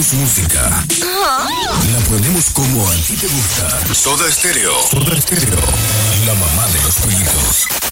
ponemos música. La ponemos como a ti te gusta. Soda Stereo. Soda Stereo. La mamá de los pollitos.